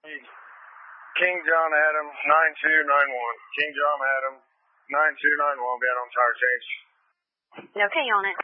King John Adams, 9291. King John Adams, 9291, being on tire change. Okay, on it.